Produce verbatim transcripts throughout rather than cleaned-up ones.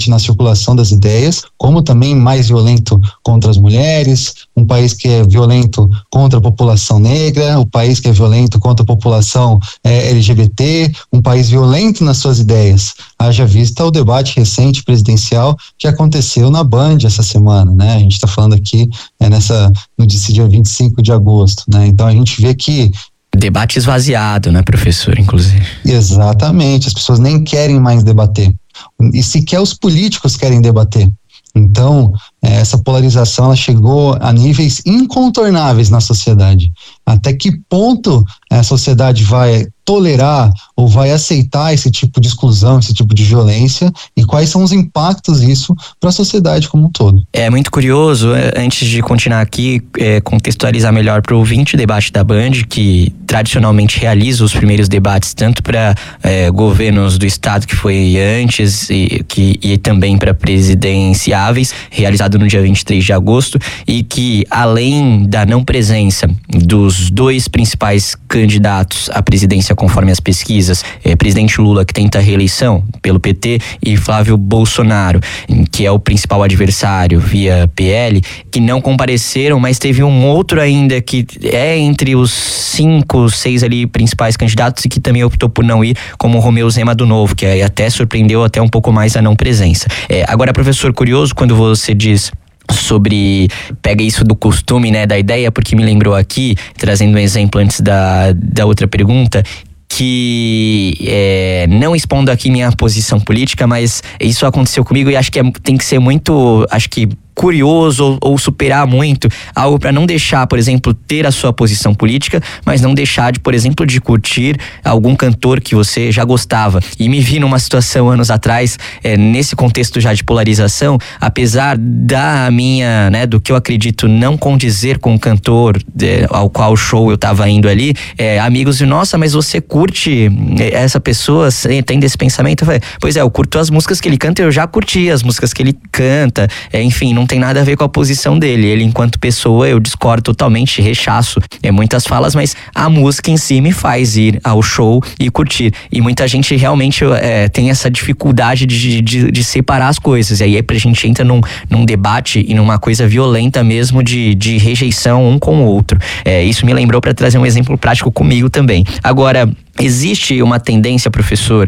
importante na circulação das ideias, como também mais violento contra as mulheres, um país que é violento contra a população negra, um país que é violento contra a população é, L G B T, um país violento nas suas ideias. Haja vista o debate recente presidencial que aconteceu na Band essa semana, né? A gente está falando aqui é, nessa, no dia vinte e cinco de agosto, né? Então a gente vê que debate esvaziado, né, professor, inclusive? Exatamente, as pessoas nem querem mais debater. E sequer os políticos querem debater. Então, essa polarização ela chegou a níveis incontornáveis na sociedade. Até que ponto a sociedade vai tolerar ou vai aceitar esse tipo de exclusão, esse tipo de violência, e quais são os impactos disso para a sociedade como um todo. É muito curioso, antes de continuar aqui, é, contextualizar melhor para o ouvinte o debate da Band, que tradicionalmente realiza os primeiros debates tanto para é, governos do estado que foi antes e, que, e também para presidenciáveis, realizado no dia vinte e três de agosto, e que além da não presença dos dois principais candidatos à presidência conforme as pesquisas, é, presidente Lula, que tenta a reeleição pelo P T, e Flávio Bolsonaro, que é o principal adversário via P L, que não compareceram, mas teve um outro ainda que é entre os cinco, seis ali principais candidatos e que também optou por não ir, como o Romeu Zema do Novo, que aí até surpreendeu até um pouco mais a não presença. É, agora, professor, curioso quando você diz sobre, pega isso do costume, né, da ideia, porque me lembrou aqui, trazendo um exemplo antes da, da outra pergunta, que é, não expondo aqui minha posição política, mas isso aconteceu comigo e acho que é, tem que ser muito, acho que curioso ou, ou superar muito algo para não deixar, por exemplo, ter a sua posição política, mas não deixar de, por exemplo, de curtir algum cantor que você já gostava. E me vi numa situação anos atrás, é, nesse contexto já de polarização, apesar da minha, né, do que eu acredito não condizer com o cantor é, ao qual show eu tava indo ali, é, amigos e nossa, mas você curte essa pessoa, tem desse pensamento? Eu falei, pois é, eu curto as músicas que ele canta, eu já curti as músicas que ele canta, é, enfim, não Não tem nada a ver com a posição dele. Ele, enquanto pessoa, eu discordo totalmente, rechaço é, muitas falas, mas a música em si me faz ir ao show e curtir. E muita gente realmente é, tem essa dificuldade de, de, de separar as coisas. E aí a gente entra num, num debate e numa coisa violenta mesmo de, de rejeição um com o outro. É, isso me lembrou para trazer um exemplo prático comigo também. Agora, existe uma tendência, professor,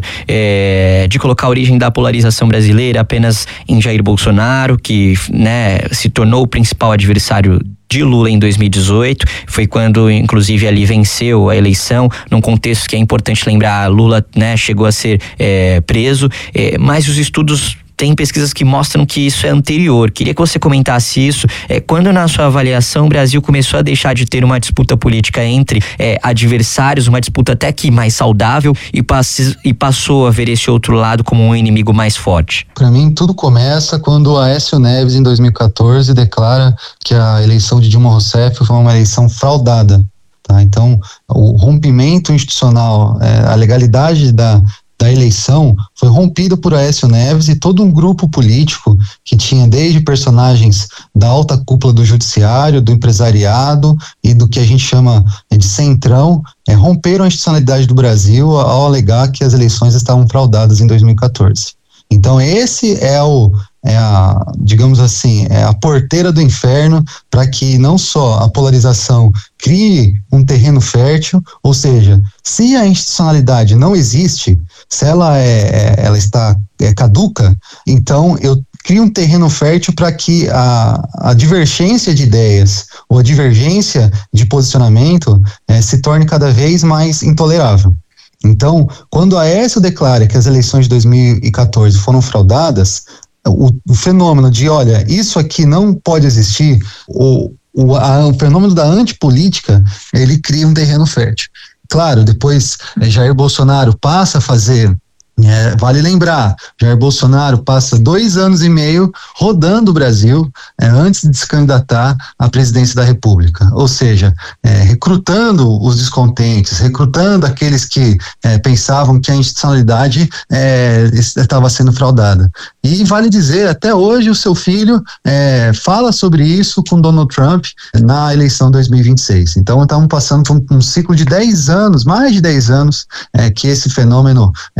é, de colocar a origem da polarização brasileira apenas em Jair Bolsonaro, que, né, se tornou o principal adversário de Lula em dois mil e dezoito, foi quando inclusive ali venceu a eleição, num contexto que é importante lembrar, Lula, né, chegou a ser é, preso, é, mas os estudos tem pesquisas que mostram que isso é anterior. Queria que você comentasse isso. É, quando na sua avaliação o Brasil começou a deixar de ter uma disputa política entre é, adversários, uma disputa até que mais saudável, e, passe, e passou a ver esse outro lado como um inimigo mais forte? Para mim, tudo começa quando o Aécio Neves, em dois mil e quatorze, declara que a eleição de Dilma Rousseff foi uma eleição fraudada. Tá? Então, o rompimento institucional, é, a legalidade da da eleição foi rompido por Aécio Neves e todo um grupo político que tinha desde personagens da alta cúpula do judiciário, do empresariado e do que a gente chama de centrão, é, romperam a institucionalidade do Brasil ao alegar que as eleições estavam fraudadas em dois mil e quatorze. Então esse é o é a, digamos assim, é a porteira do inferno para que não só a polarização crie um terreno fértil, ou seja, se a institucionalidade não existe, se ela, é, ela está é, caduca, então eu crio um terreno fértil para que a, a divergência de ideias ou a divergência de posicionamento é, se torne cada vez mais intolerável. Então, quando a Aécio declara que as eleições de dois mil e quatorze foram fraudadas, o, o fenômeno de, olha, isso aqui não pode existir, o, o, a, o fenômeno da antipolítica, ele cria um terreno fértil. Claro, depois é, Jair Bolsonaro passa a fazer, é, vale lembrar, Jair Bolsonaro passa dois anos e meio rodando o Brasil é, antes de se candidatar à presidência da República, ou seja, é, recrutando os descontentes, recrutando aqueles que é, pensavam que a institucionalidade é, estava sendo fraudada. E vale dizer, até hoje o seu filho é, fala sobre isso com Donald Trump na eleição dois mil e vinte e seis. Então estamos passando por um, um ciclo de dez anos, mais de dez anos, é, que esse fenômeno é, tem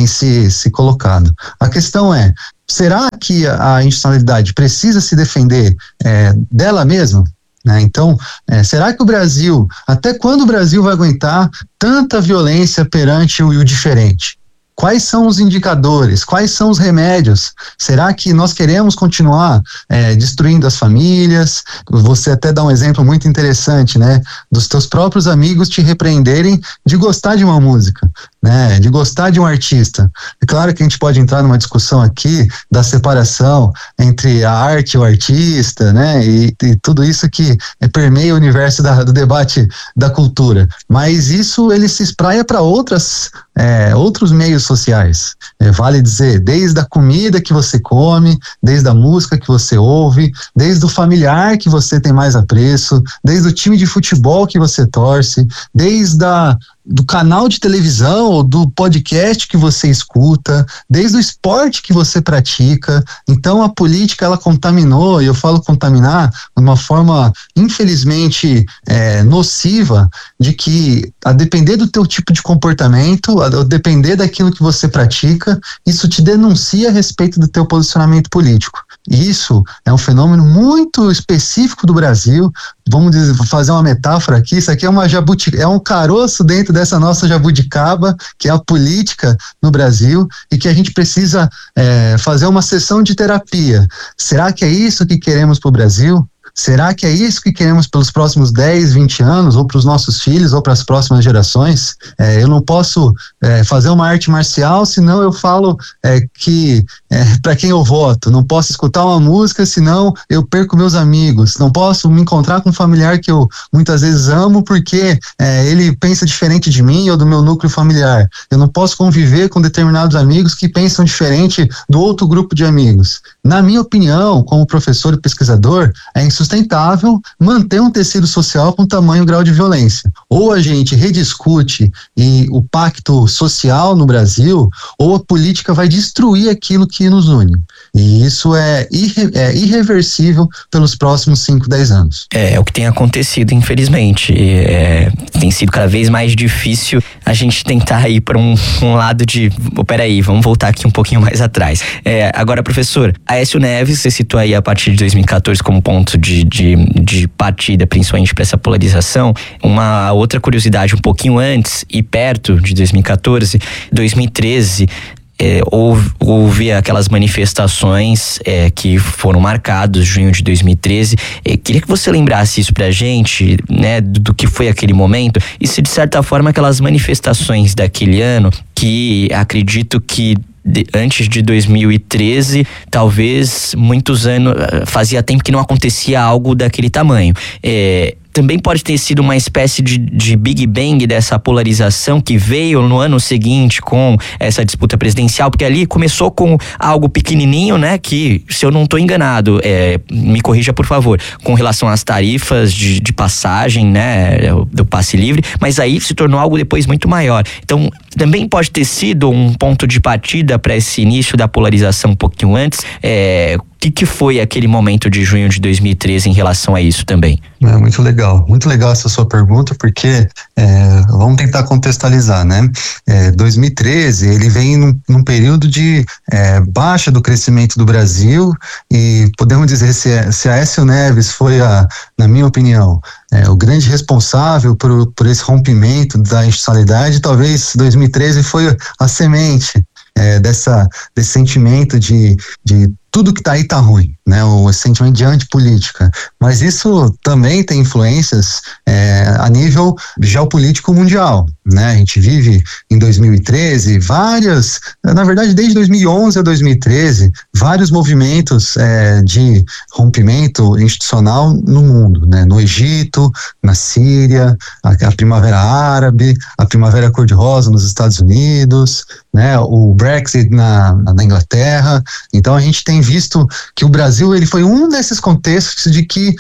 se, se colocado. A questão é, será que a institucionalidade precisa se defender é, dela mesma? Né? Então, é, será que o Brasil, até quando o Brasil vai aguentar tanta violência perante o, o diferente? Quais são os indicadores? Quais são os remédios? Será que nós queremos continuar é, destruindo as famílias? Você até dá um exemplo muito interessante, né? Dos teus próprios amigos te repreenderem de gostar de uma música, né? De gostar de um artista. É claro que a gente pode entrar numa discussão aqui da separação entre a arte e o artista, né? E, e tudo isso que é, permeia o universo da, do debate da cultura. Mas isso ele se espraia para outras É, outros meios sociais, é, vale dizer, desde a comida que você come, desde a música que você ouve, desde o familiar que você tem mais apreço, desde o time de futebol que você torce, desde a do canal de televisão ou do podcast que você escuta, desde o esporte que você pratica. Então a política ela contaminou, e eu falo contaminar de uma forma infelizmente é, nociva, de que a depender do teu tipo de comportamento, a depender daquilo que você pratica, isso te denuncia a respeito do teu posicionamento político. E isso é um fenômeno muito específico do Brasil. Vamos dizer, fazer uma metáfora aqui, isso aqui é uma jabuti, é um caroço dentro dessa nossa jabuticaba, que é a política no Brasil, e que a gente precisa é, fazer uma sessão de terapia. Será que é isso que queremos para o Brasil? Será que é isso que queremos pelos próximos dez, vinte anos, ou para os nossos filhos, ou para as próximas gerações? É, eu não posso é, fazer uma arte marcial, senão eu falo é, que é, para quem eu voto. Não posso escutar uma música, senão eu perco meus amigos. Não posso me encontrar com um familiar que eu muitas vezes amo, porque é, ele pensa diferente de mim ou do meu núcleo familiar. Eu não posso conviver com determinados amigos que pensam diferente do outro grupo de amigos. Na minha opinião, como professor e pesquisador, é insustentável manter um tecido social com tamanho grau de violência. Ou a gente rediscute e o pacto social no Brasil, ou a política vai destruir aquilo que nos une. E isso é, irre, é irreversível pelos próximos cinco, dez anos. É, é o que tem acontecido, infelizmente. É, tem sido cada vez mais difícil a gente tentar ir para um, um lado de... Oh, peraí, vamos voltar aqui um pouquinho mais atrás. É, agora, professor, Aécio Neves, você citou aí a partir de dois mil e quatorze como ponto de, de, de partida, principalmente para essa polarização. Uma outra curiosidade, um pouquinho antes e perto de dois mil e quatorze, dois mil e treze... É, houve, houve aquelas manifestações é, que foram marcadas em junho de dois mil e treze. É, queria que você lembrasse isso pra gente, né, do, do que foi aquele momento, e se de certa forma aquelas manifestações daquele ano, que acredito que De, antes de dois mil e treze, talvez muitos anos, fazia tempo que não acontecia algo daquele tamanho. É, também pode ter sido uma espécie de, de Big Bang dessa polarização que veio no ano seguinte com essa disputa presidencial, porque ali começou com algo pequenininho, né, que, se eu não estou enganado, é, me corrija por favor, com relação às tarifas de, de passagem, né, do passe livre, mas aí se tornou algo depois muito maior. Então, também pode ter sido um ponto de partida para esse início da polarização um pouquinho antes. É, o que, que foi aquele momento de junho de dois mil e treze em relação a isso também? É muito legal, muito legal essa sua pergunta, porque é, vamos tentar contextualizar, né? É, dois mil e treze, ele vem num, num período de é, baixa do crescimento do Brasil, e podemos dizer, se, se Aécio Neves foi, a, na minha opinião, é, o grande responsável por, por esse rompimento da institucionalidade, talvez dois mil e treze foi a semente é, dessa, desse sentimento de, de tudo que tá aí tá ruim, né? O sentimento de antipolítica. Mas isso também tem influências é, a nível geopolítico mundial, né? A gente vive em dois mil e treze várias, na verdade desde dois mil e onze a dois mil e treze, vários movimentos é, de rompimento institucional no mundo, né? No Egito, na Síria, a, a Primavera Árabe, a Primavera Cor-de-Rosa nos Estados Unidos, né? O Brexit na, na Inglaterra. Então a gente tem visto que o Brasil ele foi um desses contextos de que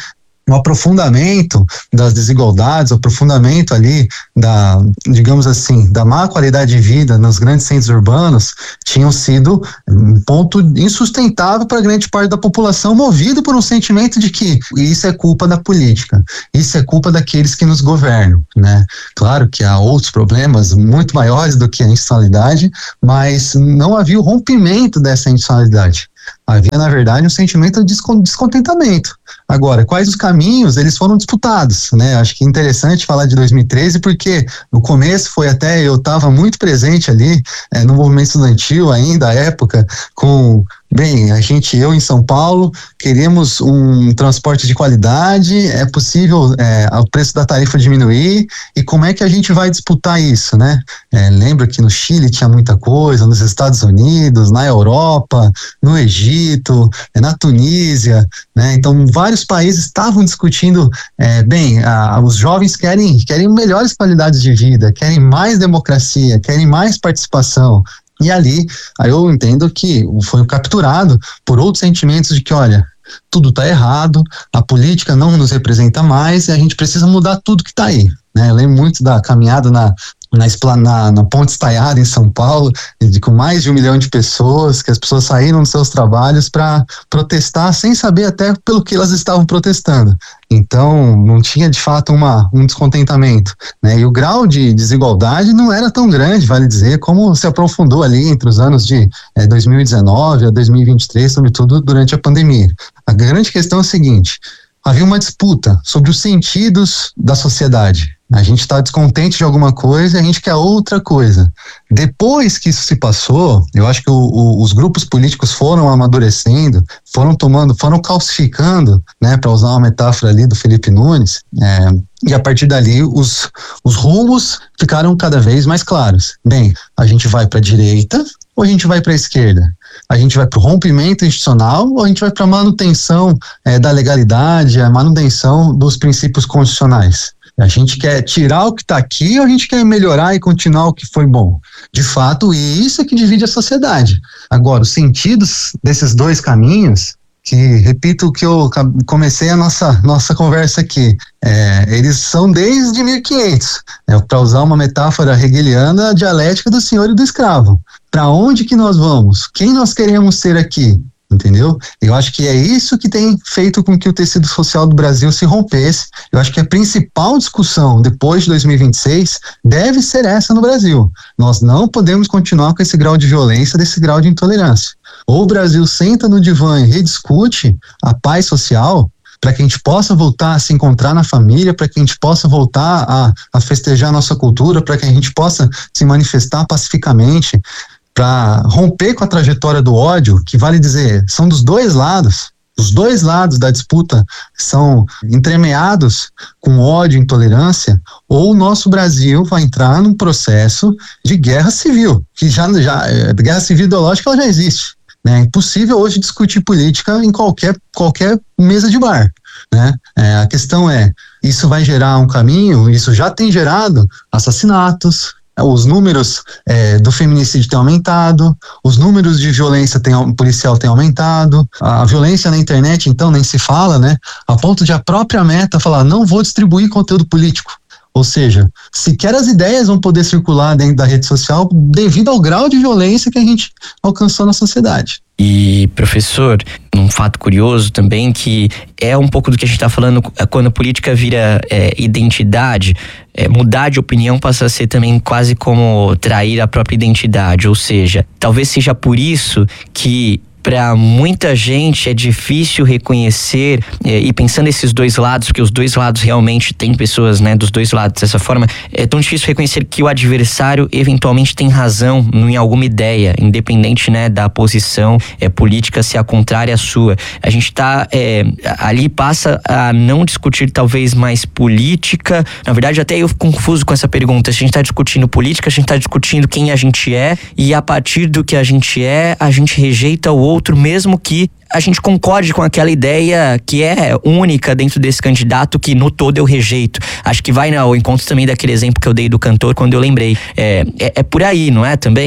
um aprofundamento das desigualdades, o aprofundamento ali da, digamos assim, da má qualidade de vida nos grandes centros urbanos tinham sido um ponto insustentável para grande parte da população, movido por um sentimento de que isso é culpa da política, isso é culpa daqueles que nos governam, né? Claro que há outros problemas muito maiores do que a institucionalidade, mas não havia o rompimento dessa institucionalidade. Havia, na verdade, um sentimento de descontentamento. Agora, quais os caminhos? Eles foram disputados, né? Acho que é interessante falar de dois mil e treze, porque no começo foi até, eu estava muito presente ali, é, no movimento estudantil ainda, à época, com, bem, a gente, eu em São Paulo, queremos um transporte de qualidade, é possível é, o preço da tarifa diminuir, e como é que a gente vai disputar isso, né? É, lembro que no Chile tinha muita coisa, nos Estados Unidos, na Europa, no Egito, na Tunísia, né? Então vários países estavam discutindo, é, bem, a, os jovens querem, querem melhores qualidades de vida, querem mais democracia, querem mais participação. E ali, aí eu entendo que foi capturado por outros sentimentos de que, olha, tudo está errado, a política não nos representa mais e a gente precisa mudar tudo que está aí, né? Eu lembro muito da caminhada na Na, na, na Ponte Estaiada em São Paulo, de, com mais de um milhão de pessoas, que as pessoas saíram dos seus trabalhos para protestar sem saber até pelo que elas estavam protestando. Então, não tinha de fato uma, um descontentamento, né? E o grau de desigualdade não era tão grande, vale dizer, como se aprofundou ali entre os anos de é, dois mil e dezenove a dois mil e vinte e três, sobretudo durante a pandemia. A grande questão é a seguinte: havia uma disputa sobre os sentidos da sociedade. A gente está descontente de alguma coisa e a gente quer outra coisa. Depois que isso se passou, eu acho que o, o, os grupos políticos foram amadurecendo, foram tomando, foram calcificando, né, para usar uma metáfora ali do Felipe Nunes, é, e a partir dali os, os rumos ficaram cada vez mais claros. Bem, a gente vai para a direita ou a gente vai para a esquerda? A gente vai para o rompimento institucional ou a gente vai para a manutenção é, da legalidade, a manutenção dos princípios constitucionais? A gente quer tirar o que está aqui ou a gente quer melhorar e continuar o que foi bom? De fato, e isso é que divide a sociedade. Agora, os sentidos desses dois caminhos, que repito o que eu comecei a nossa, nossa conversa aqui, é, eles são desde mil e quinhentos, é, para usar uma metáfora hegeliana, a dialética do senhor e do escravo. Para onde que nós vamos? Quem nós queremos ser aqui? Entendeu? Eu acho que é isso que tem feito com que o tecido social do Brasil se rompesse. Eu acho que a principal discussão depois de dois mil e vinte e seis deve ser essa no Brasil. Nós não podemos continuar com esse grau de violência, desse grau de intolerância. Ou o Brasil senta no divã e rediscute a paz social, para que a gente possa voltar a se encontrar na família, para que a gente possa voltar a, a festejar a nossa cultura, para que a gente possa se manifestar pacificamente, para romper com a trajetória do ódio, que vale dizer, são dos dois lados, os dois lados da disputa são entremeados com ódio e intolerância, ou o nosso Brasil vai entrar num processo de guerra civil, que já, já guerra civil ideológica ela já existe, né? É impossível hoje discutir política em qualquer, qualquer mesa de bar, né? É, a questão é, isso vai gerar um caminho, isso já tem gerado assassinatos, os números é, do feminicídio têm aumentado, os números de violência tem, policial têm aumentado, a violência na internet então nem se fala, né? A ponto de a própria Meta falar, não vou distribuir conteúdo político. Ou seja, sequer as ideias vão poder circular dentro da rede social devido ao grau de violência que a gente alcançou na sociedade. E, professor, um fato curioso também que é um pouco do que a gente está falando quando a política vira é, identidade, é, mudar de opinião passa a ser também quase como trair a própria identidade, ou seja, talvez seja por isso que para muita gente é difícil reconhecer é, e pensando nesses dois lados, porque os dois lados realmente tem pessoas, né, dos dois lados dessa forma, é tão difícil reconhecer que o adversário eventualmente tem razão em alguma ideia, independente, né, da posição é, política se a contrária à sua. A gente tá é, ali passa a não discutir talvez mais política, na verdade até eu fico confuso com essa pergunta, se a gente tá discutindo política, a gente tá discutindo quem a gente é e a partir do que a gente é, a gente rejeita o outro, mesmo que a gente concorde com aquela ideia que é única dentro desse candidato que no todo eu rejeito. Acho que vai ao encontro também daquele exemplo que eu dei do cantor quando eu lembrei. É, é, é por aí, não é também?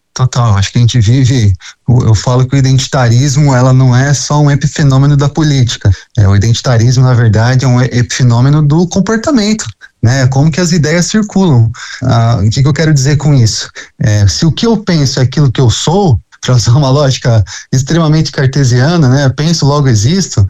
Total, acho que a gente vive, eu falo que o identitarismo, ela não é só um epifenômeno da política, é, o identitarismo, na verdade, é um epifenômeno do comportamento, né, como que as ideias circulam. Ah, o que, que eu quero dizer com isso? É, se o que eu penso é aquilo que eu sou, para usar uma lógica extremamente cartesiana, né, penso, logo existo,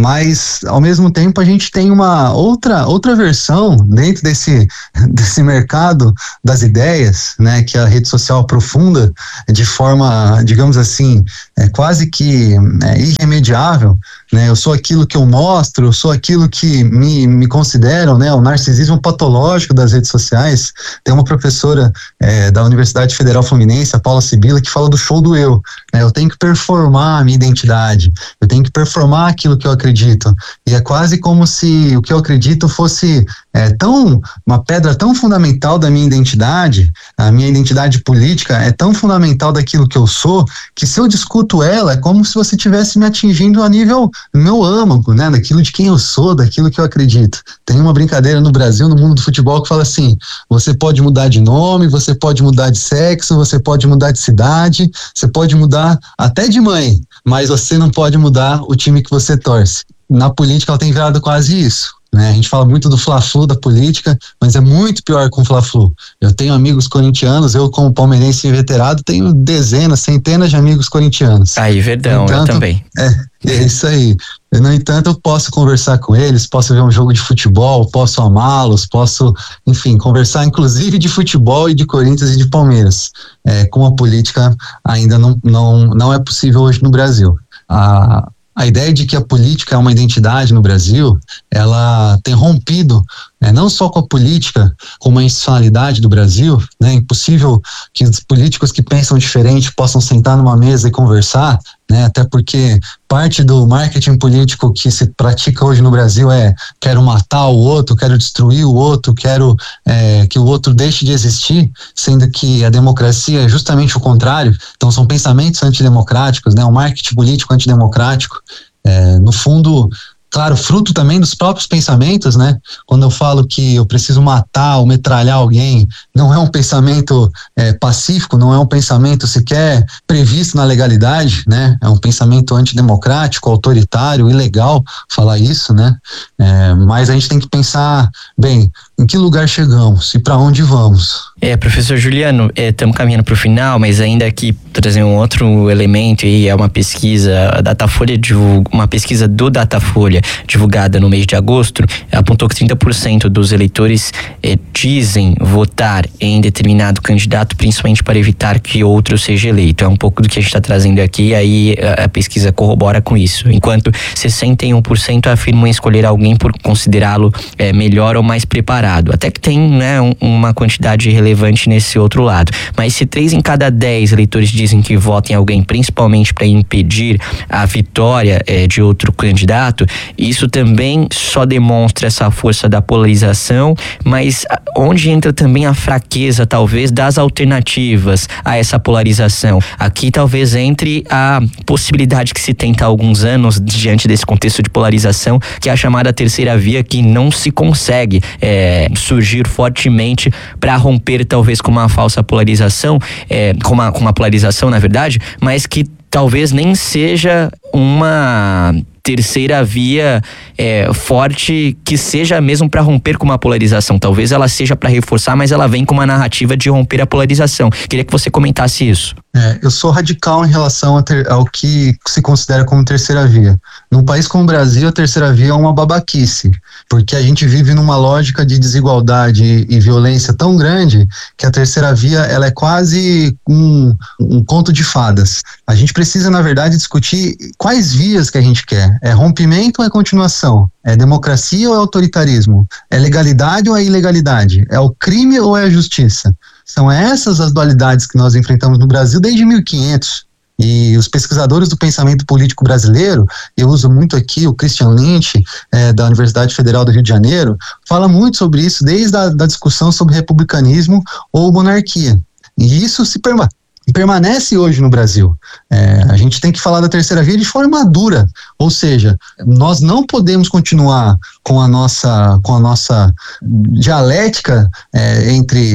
mas ao mesmo tempo a gente tem uma outra, outra versão dentro desse, desse mercado das ideias, né, que a rede social aprofunda de forma, digamos assim, é, quase que é, irremediável, né, eu sou aquilo que eu mostro, eu sou aquilo que me, me consideram, né, o narcisismo patológico das redes sociais. Tem uma professora é, da Universidade Federal Fluminense, a Paula Sibila, que fala do show do eu, né, eu tenho que performar a minha identidade, eu tenho que performar aquilo que eu acredito. acredito. E é quase como se o que eu acredito fosse é, tão, uma pedra tão fundamental da minha identidade, a minha identidade política é tão fundamental daquilo que eu sou, que se eu discuto ela, é como se você estivesse me atingindo a nível meu âmago, né, daquilo de quem eu sou, daquilo que eu acredito. Tem uma brincadeira no Brasil, no mundo do futebol, que fala assim: você pode mudar de nome, você pode mudar de sexo, você pode mudar de cidade, você pode mudar até de mãe, mas você não pode mudar o time que você torce. Na política ela tem virado quase isso, né? A gente fala muito do Fla-Flu da política, mas é muito pior com o Fla-Flu. Eu tenho amigos corintianos, eu como palmeirense inveterado tenho dezenas, centenas de amigos corintianos. Aí, Verdão, entanto, eu também. É, é isso aí. No entanto, eu posso conversar com eles, posso ver um jogo de futebol, posso amá-los, posso, enfim, conversar inclusive de futebol e de Corinthians e de Palmeiras. É, com a política ainda não, não, não é possível hoje no Brasil. A A ideia de que a política é uma identidade no Brasil, ela tem rompido é, não só com a política, como a institucionalidade do Brasil, né? É impossível que os políticos que pensam diferente possam sentar numa mesa e conversar, né? Até porque parte do marketing político que se pratica hoje no Brasil é: quero matar o outro, quero destruir o outro, quero é, que o outro deixe de existir, sendo que a democracia é justamente o contrário. Então são pensamentos antidemocráticos, né? O marketing político antidemocrático, é, no fundo, claro, fruto também dos próprios pensamentos, né? Quando eu falo que eu preciso matar ou metralhar alguém, não é um pensamento é, pacífico, não é um pensamento sequer previsto na legalidade, né? É um pensamento antidemocrático, autoritário, ilegal falar isso, né? É, mas a gente tem que pensar, bem, em que lugar chegamos e para onde vamos? É, professor Juliano, estamos é, caminhando para o final, mas ainda aqui trazer um outro elemento aí, é uma pesquisa, a Datafolha divulga, uma pesquisa do Datafolha divulgada no mês de agosto, apontou que trinta por cento dos eleitores é, dizem votar em determinado candidato, principalmente para evitar que outro seja eleito. É um pouco do que a gente está trazendo aqui, aí a, a pesquisa corrobora com isso. Enquanto sessenta e um por cento afirmam escolher alguém por considerá-lo é, melhor ou mais preparado. Até que tem, né, um, uma quantidade relevante nesse outro lado. Mas se três em cada dez eleitores dizem que votam em alguém, principalmente para impedir a vitória é, de outro candidato, isso também só demonstra essa força da polarização, mas onde entra também a fraqueza, talvez, das alternativas a essa polarização. Aqui talvez entre a possibilidade que se tenta há alguns anos, diante desse contexto de polarização, que é a chamada terceira via, que não se consegue é, surgir fortemente para romper talvez com uma falsa polarização, é, com, uma, com uma polarização na verdade, mas que talvez nem seja uma terceira via é, forte que seja mesmo para romper com uma polarização. Talvez ela seja para reforçar, mas ela vem com uma narrativa de romper a polarização. Queria que você comentasse isso. É, eu sou radical em relação ter, ao que se considera como terceira via. Num país como o Brasil, a terceira via é uma babaquice, porque a gente vive numa lógica de desigualdade e, e violência tão grande que a terceira via ela é quase um, um conto de fadas. A gente precisa, na verdade, discutir quais vias que a gente quer. É rompimento ou é continuação? É democracia ou é autoritarismo? É legalidade ou é ilegalidade? É o crime ou é a justiça? São essas as dualidades que nós enfrentamos no Brasil desde mil e quinhentos. E os pesquisadores do pensamento político brasileiro, eu uso muito aqui o Christian Lynch, é, da Universidade Federal do Rio de Janeiro, fala muito sobre isso desde a da discussão sobre republicanismo ou monarquia. E isso se permanece. permanece hoje no Brasil. É, a gente tem que falar da terceira via de forma madura, ou seja, nós não podemos continuar com a nossa, com a nossa dialética é, entre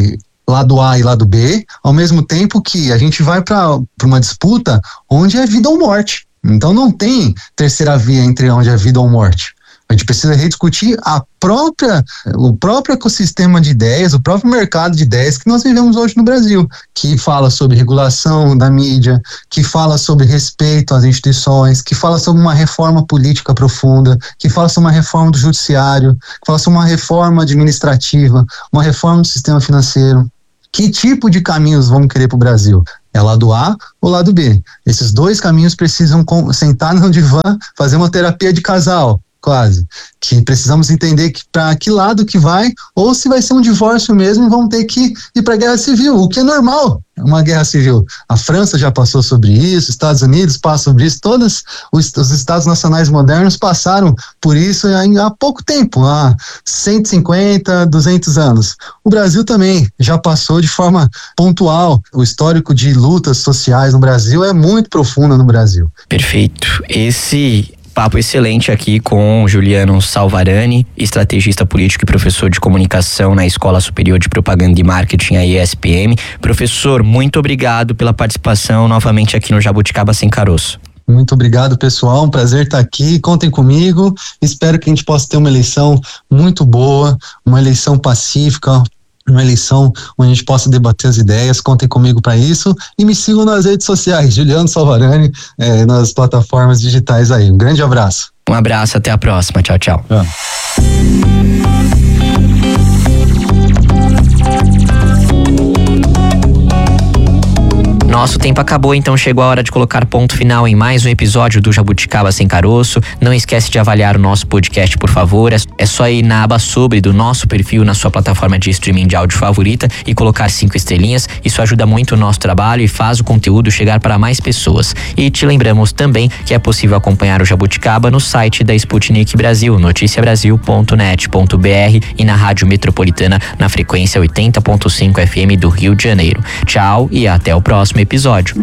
lado A e lado B, ao mesmo tempo que a gente vai para uma disputa onde é vida ou morte. Então não tem terceira via entre onde é vida ou morte. A gente precisa rediscutir a própria, o próprio ecossistema de ideias, o próprio mercado de ideias que nós vivemos hoje no Brasil, que fala sobre regulação da mídia, que fala sobre respeito às instituições, que fala sobre uma reforma política profunda, que fala sobre uma reforma do judiciário, que fala sobre uma reforma administrativa, uma reforma do sistema financeiro. Que tipo de caminhos vamos querer para o Brasil? É lado A ou lado B? Esses dois caminhos precisam sentar no divã, fazer uma terapia de casal, quase, que precisamos entender que para que lado que vai, ou se vai ser um divórcio mesmo e vamos ter que ir para a guerra civil, o que é normal, uma guerra civil. A França já passou sobre isso, Estados Unidos passa sobre isso, todos os, os estados nacionais modernos passaram por isso há, há pouco tempo, há cento e cinquenta, duzentos anos. O Brasil também já passou de forma pontual. O histórico de lutas sociais no Brasil é muito profundo no Brasil. Perfeito. Esse papo excelente aqui com Juliano Salvarani, estrategista político e professor de comunicação na Escola Superior de Propaganda e Marketing, a E S P M. Professor, muito obrigado pela participação novamente aqui no Jabuticaba Sem Caroço. Muito obrigado, pessoal, um prazer estar aqui, contem comigo, espero que a gente possa ter uma eleição muito boa, uma eleição pacífica, uma eleição onde a gente possa debater as ideias, contem comigo para isso e me sigam nas redes sociais, Juliano Salvarani, eh, nas plataformas digitais aí. Um grande abraço. Um abraço, até a próxima. Tchau, tchau. É. Nosso tempo acabou, então chegou a hora de colocar ponto final em mais um episódio do Jabuticaba Sem Caroço. Não esquece de avaliar o nosso podcast, por favor. É só ir na aba sobre do nosso perfil na sua plataforma de streaming de áudio favorita e colocar cinco estrelinhas. Isso ajuda muito o nosso trabalho e faz o conteúdo chegar para mais pessoas. E te lembramos também que é possível acompanhar o Jabuticaba no site da Sputnik Brasil, noticia brasil ponto net ponto b r e na Rádio Metropolitana na frequência oitenta ponto cinco F M do Rio de Janeiro. Tchau e até o próximo episódio.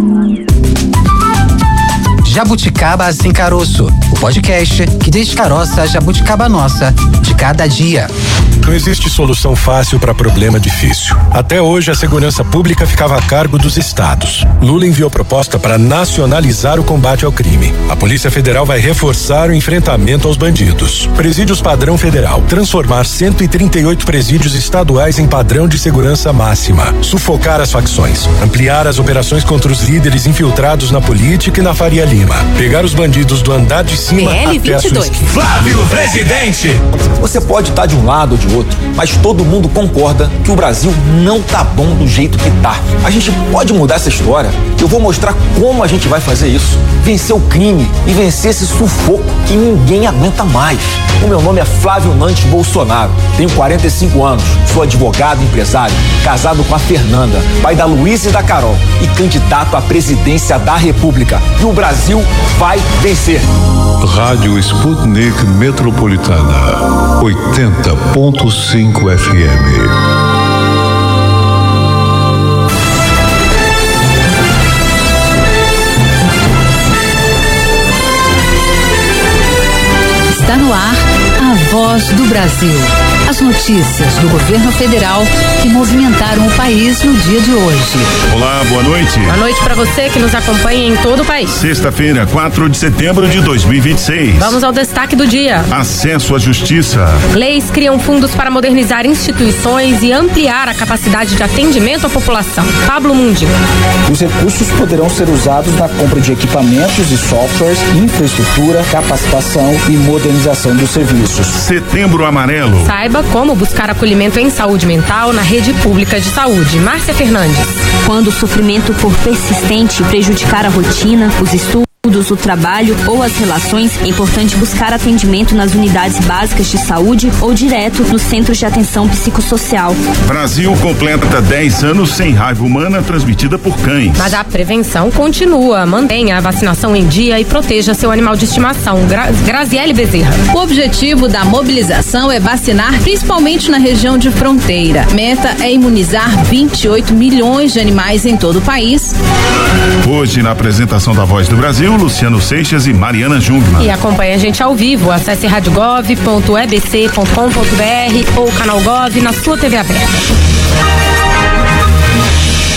Jabuticaba Sem Caroço, o podcast que descaroça a jabuticaba nossa de cada dia. Não existe solução fácil para problema difícil. Até hoje, a segurança pública ficava a cargo dos estados. Lula enviou proposta para nacionalizar o combate ao crime. A Polícia Federal vai reforçar o enfrentamento aos bandidos. Presídios padrão federal. Transformar cento e trinta e oito presídios estaduais em padrão de segurança máxima. Sufocar as facções. Ampliar as operações contra os líderes infiltrados na política e na Faria Lima. Pegar os bandidos do andar de cima até a sua esquina. Flávio Presidente! Você pode estar de um lado ou de outro, mas todo mundo concorda que o Brasil não tá bom do jeito que tá. A gente pode mudar essa história. Eu vou mostrar como a gente vai fazer isso. Vencer o crime e vencer esse sufoco que ninguém aguenta mais. O meu nome é Flávio Nantes Bolsonaro. Tenho quarenta e cinco anos, sou advogado e empresário, casado com a Fernanda, pai da Luísa e da Carol e candidato à presidência da República. E o Brasil vai vencer. Rádio Sputnik Metropolitana, oitenta ponto cinco F M. Está no ar a Voz do Brasil. As notícias do governo federal que movimentaram o país no dia de hoje. Olá, boa noite. Boa noite para você que nos acompanha em todo o país. Sexta-feira, quatro de setembro de dois mil e vinte e seis. Vamos ao destaque do dia. Acesso à justiça. Leis criam fundos para modernizar instituições e ampliar a capacidade de atendimento à população. Pablo Mundi. Os recursos poderão ser usados na compra de equipamentos e softwares, infraestrutura, capacitação e modernização dos serviços. Setembro Amarelo. Saiba como buscar acolhimento em saúde mental na rede pública de saúde. Márcia Fernandes. Quando o sofrimento for persistente e prejudicar a rotina, os estudos, o trabalho ou as relações, é importante buscar atendimento nas unidades básicas de saúde ou direto nos centros de atenção psicossocial. Brasil completa dez anos sem raiva humana transmitida por cães. Mas a prevenção continua. Mantenha a vacinação em dia e proteja seu animal de estimação. Gra- Graziele Bezerra. O objetivo da mobilização é vacinar principalmente na região de fronteira. Meta é imunizar vinte e oito milhões de animais em todo o país. Hoje, na apresentação da Voz do Brasil, Luciano Seixas e Mariana Jungmann. E acompanhe a gente ao vivo. Acesse rádio gov ponto e b c ponto com ponto b r ou canal Gov na sua T V aberta.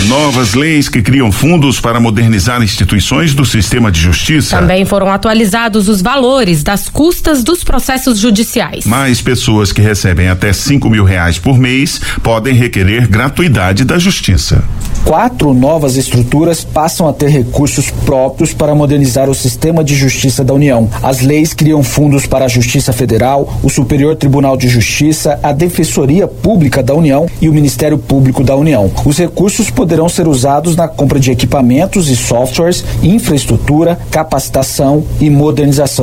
Novas leis que criam fundos para modernizar instituições do sistema de justiça. Também foram atualizados os valores das custas dos processos judiciais. Mais pessoas que recebem até cinco mil reais por mês podem requerer gratuidade da justiça. Quatro novas estruturas passam a ter recursos próprios para modernizar o sistema de justiça da União. As leis criam fundos para a Justiça Federal, o Superior Tribunal de Justiça, a Defensoria Pública da União e o Ministério Público da União. Os recursos poderão ser usados na compra de equipamentos e softwares, infraestrutura, capacitação e modernização